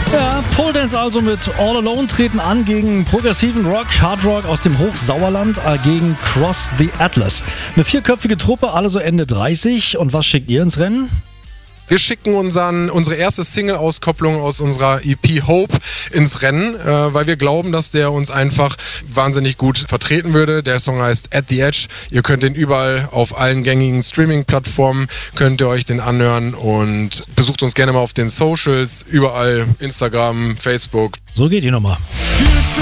Ja, Pole Dance also mit All Alone treten an gegen progressiven Rock, Hard Rock aus dem Hochsauerland, gegen Cross the Atlas. Eine vierköpfige Truppe, alle so Ende 30. Und was schickt ihr ins Rennen? Wir schicken unsere erste Single-Auskopplung aus unserer EP Hope ins Rennen, weil wir glauben, dass der uns einfach wahnsinnig gut vertreten würde. Der Song heißt At the Edge. Ihr könnt den überall auf allen gängigen Streaming-Plattformen, könnt ihr euch den anhören und besucht uns gerne mal auf den Socials, überall Instagram, Facebook. So geht die Nummer.